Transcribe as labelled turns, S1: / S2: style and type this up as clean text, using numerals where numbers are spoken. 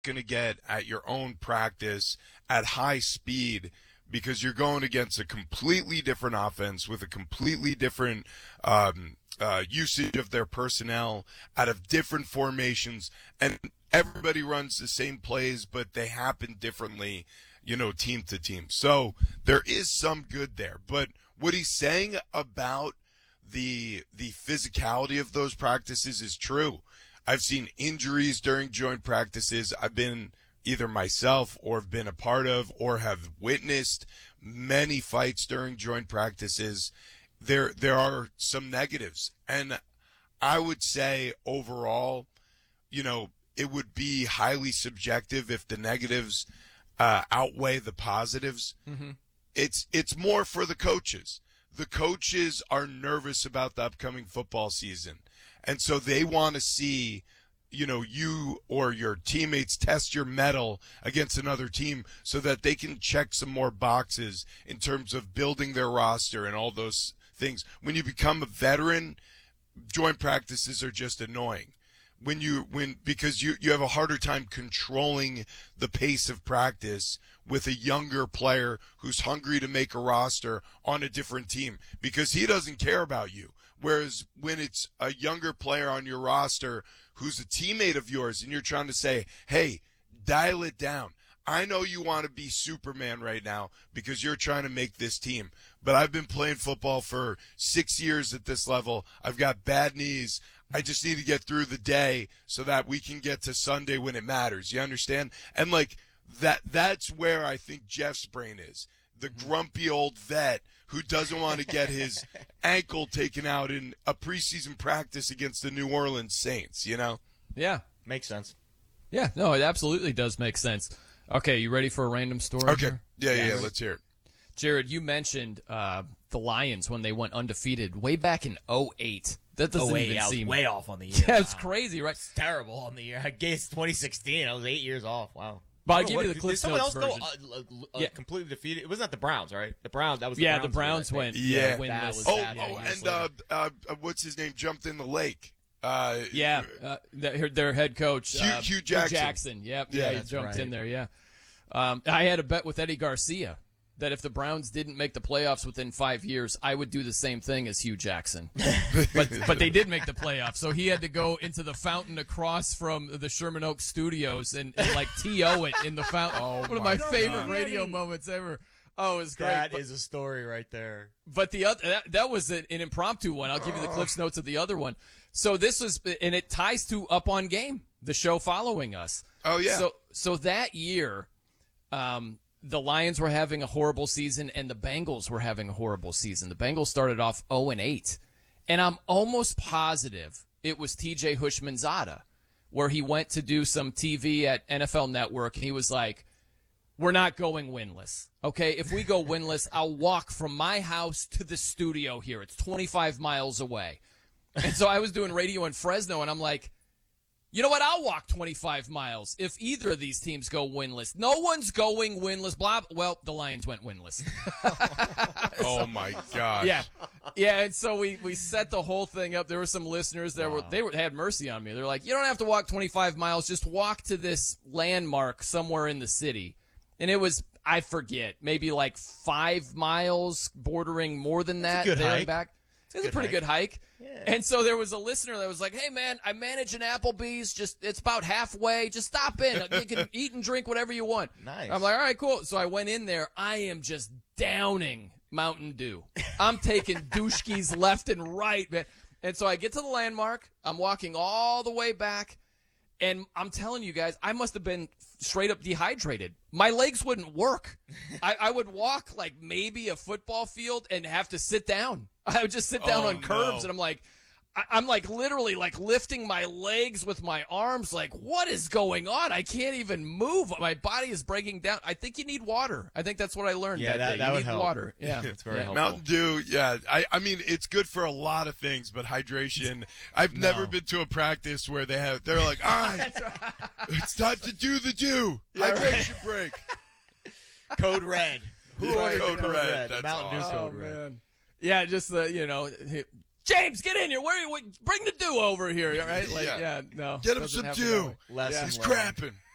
S1: going to get at your own practice at high speed because you're going against a completely different offense with a completely different usage of their personnel out of different formations, and everybody runs the same plays, but they happen differently, team to team. So there is some good there. But what he's saying about the physicality of those practices is true. I've seen injuries during joint practices. I've been either myself or have been a part of or have witnessed many fights during joint practices. There are some negatives. And I would say overall, it would be highly subjective if the negatives outweigh the positives. Mm-hmm. It's more for the coaches. The coaches are nervous about the upcoming football season. And so they want to see, you or your teammates test your mettle against another team so that they can check some more boxes in terms of building their roster and all those things. When you become a veteran, joint practices are just annoying. Because you have a harder time controlling the pace of practice with a younger player who's hungry to make a roster on a different team because he doesn't care about you. Whereas when it's a younger player on your roster who's a teammate of yours and you're trying to say, hey, dial it down. I know you want to be Superman right now because you're trying to make this team. But I've been playing football for 6 years at this level. I've got bad knees. I just need to get through the day so that we can get to Sunday when it matters. You understand? And that's where I think Jeff's brain is. The grumpy old vet who doesn't want to get his ankle taken out in a preseason practice against the New Orleans Saints,
S2: Yeah.
S3: Makes sense.
S2: Yeah, no, it absolutely does make sense. Okay, you ready for a random story?
S1: Okay. Yeah, let's hear it.
S2: Jared, you mentioned the Lions when they went undefeated way back in 2008. That doesn't even seem
S3: way off on the year.
S2: Yeah, it's crazy, right?
S3: It's terrible on the year. I guess 2016. I was 8 years off. Wow.
S2: But I'll give you the Cliff Notes version.
S3: Did someone else go completely defeated? It wasn't that the Browns, right? The Browns. That was
S2: the Browns went.
S1: Yeah.
S2: Winless.
S1: And what's his name? Jumped in the lake.
S2: Their head coach,
S1: Hugh Jackson.
S2: Yep. Yeah, he jumped in there. Yeah. I had a bet with Eddie Garcia that if the Browns didn't make the playoffs within 5 years, I would do the same thing as Hugh Jackson. but they did make the playoffs, so he had to go into the fountain across from the Sherman Oaks studios and TO it in the fountain. One of my favorite radio moments ever. Oh, it was great.
S3: That is a story right there.
S2: But the other that was an impromptu one. I'll give you the Cliff's Notes of the other one. So this was, and it ties to Up on Game, the show following us.
S1: Oh yeah.
S2: So that year, the Lions were having a horrible season, and the Bengals were having a horrible season. The Bengals started off 0-8, and I'm almost positive it was T.J. Hushmanzada, where he went to do some TV at NFL Network, and he was like, "We're not going winless. Okay, if we go winless, I'll walk from my house to the studio here. It's 25 miles away." And so I was doing radio in Fresno, and I'm like, you know what? I'll walk 25 miles if either of these teams go winless. No one's going winless. Well, the Lions went winless.
S1: Oh, my gosh.
S2: Yeah, and so we set the whole thing up. There were some listeners that had mercy on me. They're like, you don't have to walk 25 miles. Just walk to this landmark somewhere in the city. And it was, I forget, maybe 5 miles, bordering more than that.
S3: Good
S2: there
S3: hike.
S2: And back. It was a pretty good hike.
S3: Yeah.
S2: And so there was a listener that was like, hey, man, I manage an Applebee's. It's about halfway. Just stop in. You can eat and drink whatever you want.
S3: Nice.
S2: I'm like, all right, cool. So I went in there. I am just downing Mountain Dew. I'm taking douchekis left and right, man. And so I get to the landmark. I'm walking all the way back. And I'm telling you guys, I must have been straight up dehydrated. My legs wouldn't work. I would walk maybe a football field and have to sit down. I would just sit down on curbs, and I'm literally lifting my legs with my arms. What is going on? I can't even move. My body is breaking down. I think you need water. I think that's what I learned.
S3: Yeah,
S2: that
S3: would
S2: need
S3: help.
S2: Water. Yeah,
S3: it's very helpful.
S1: Mountain Dew, yeah. I mean, it's good for a lot of things, but hydration. I've never been to a practice where they're like, all right, it's time to do the dew. Hydration break.
S3: Code Red.
S1: Code Red. That's
S3: Mountain Dew
S1: awesome.
S3: Code Red.
S2: Man. Yeah, just James, get in here. Bring the dew over here, all right?
S1: Yeah.
S2: No.
S1: Get him
S2: doesn't
S1: some
S2: have to
S1: dew.
S2: that way.
S3: Lesson
S1: He's
S3: learned.
S1: crapping.